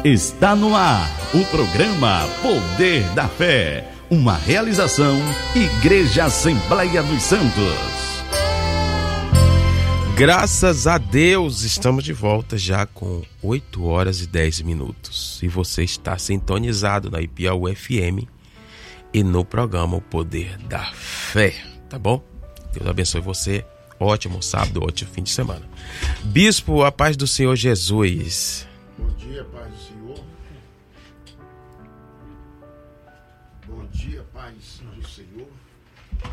Está no ar o programa Poder da Fé, uma realização Igreja Assembleia dos Santos. Graças a Deus, estamos de volta já com 8 horas e 10 minutos. E você está sintonizado na Ipiauí FM e no programa O Poder da Fé, tá bom? Deus abençoe você. Ótimo sábado, ótimo fim de semana. Bispo, a paz do Senhor Jesus.